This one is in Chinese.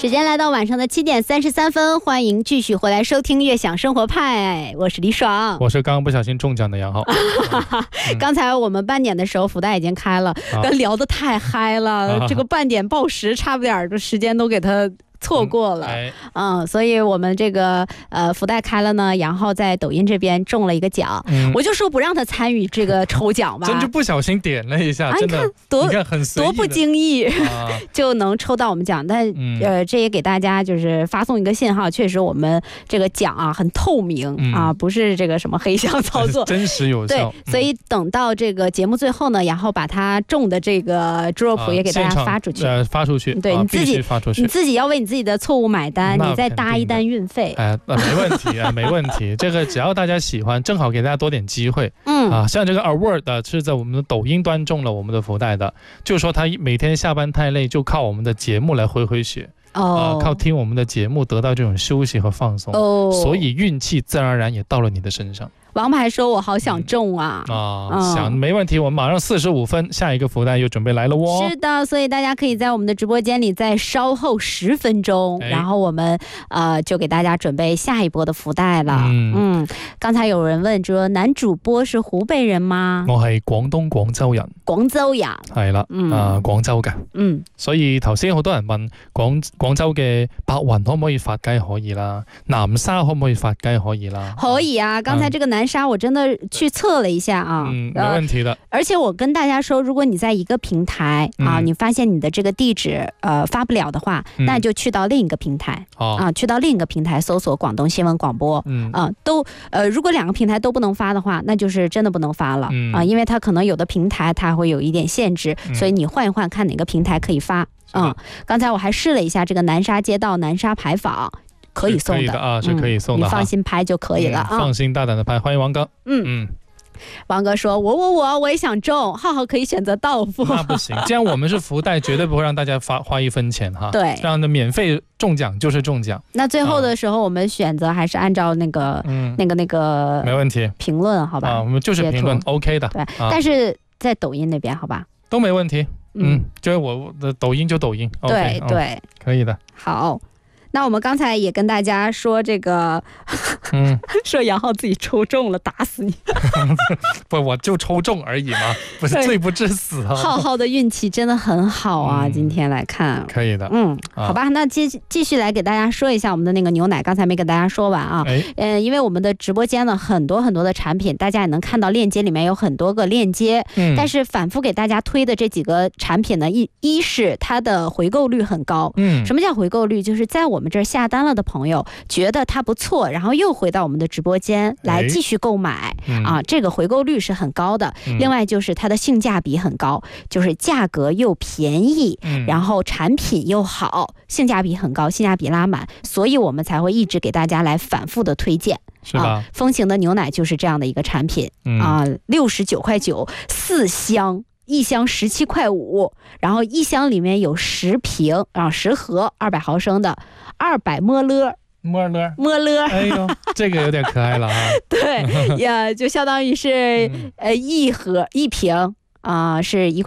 时间来到晚上的7点33分，欢迎继续回来收听悦享生活派，我是李爽， 我是刚刚不小心中奖的杨浩。 刚才我们半点的时候福袋已经开了，聊得太嗨了，这个半点报时差不点的时间都给他错过了，所以我们这个福袋开了呢，杨浩在抖音这边中了一个奖，我就说不让他参与这个抽奖吧， 真就不小心点了一下，真的，你看很随意的， 多不经意就能抽到我们奖，但这也给大家就是发送一个信号，确实我们这个奖啊很透明啊，不是这个什么黑箱操作， 真实有效。 对，所以等到这个节目最后呢，然后把他中的这个猪肉脯也给大家发出去， 发出去， 对，你自己要为你自己的错误买单，你再搭一单运费， 没问题啊，没问题。这个只要大家喜欢，正好给大家多点机会。像这个 Award 是在我们的抖音端中了我们的福袋的，就是说他每天下班太累，就靠我们的节目来回血。靠听我们的节目得到这种休息和放松，所以运气自然而然也到了你的身上。 王牌说我好想中啊， 想没问题，我们马上45分下一个福袋又准备来了哦。 是的，所以大家可以在我们的直播间里再稍后10分钟，然后我们就给大家准备下一波的福袋了。刚才有人问说男主播是湖北人嗎？ 我係廣東廣州人。 廣州人係啦，廣州嘅。所以頭先好多人問廣州嘅白雲可唔可以發雞，可以啦，南沙可唔可以發雞，可以啦。 可以啊，剛才這個南沙我真的去測了一下啊， 沒問題的。而且我跟大家說，如果你在一個平台啊，你發現你的這個地址發不了的話，那就去到另一個平台去到另一個平台搜索廣東新聞廣播如果兩個平台都不能發的話，那就是真的不能發了因為它可能有的平台它會有一點限制，所以你換一換看哪個平台可以發。剛才我還試了一下這個南沙街道南沙牌坊，可以送的， 是可以送的， 你放心拍就可以了放心大膽的拍。歡迎王哥。 王哥說我也想中，浩浩可以選擇到付。 那不行，既然我們是福袋，絕對不會讓大家花1分錢哈。 對， 讓的免費中獎就是中獎。 那最後的時候我們選擇還是按照那個沒問題評論好吧， 我們就是評論 OK 的。 對，但是在抖音那邊好吧都沒問題。就是我的抖音就抖音。 對對， 可以的。 好，那我們剛才也跟大家說這個說楊浩自己抽中了，打死你。 不，我就抽中而已嘛，不是罪不至死。 浩浩的運氣真的很好啊，今天來看。 可以的。 好吧，那繼續來給大家說一下我們的那個牛奶，剛才沒跟大家說完啊。因為我們的直播間呢很多的產品，大家也能看到鏈接裡面有很多個鏈接，但是反覆給大家推的這幾個產品呢，一是它的回購率很高。什麼叫回購率？就是在我們這兒下單了的朋友覺得它不錯，然後又回到我們的直播間來繼續購買這個回購率是很高的。另外就是它的性價比很高，就是價格又便宜，然後產品又好，性價比很高，性價比拉滿，所以我們才會一直給大家來反覆的推薦。 是吧？ 風行的牛奶就是這樣的一個產品69.9塊4箱，1箱17.5塊，然後1箱裡面有10瓶10盒200毫升的200摩勒。 哎呦，這個有點可愛了啊。 對，就相當於是1瓶是1塊